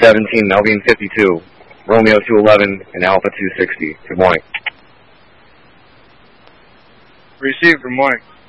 17, Melvin 52, Romeo 211, and Alpha 260. Good morning. Received. Good morning.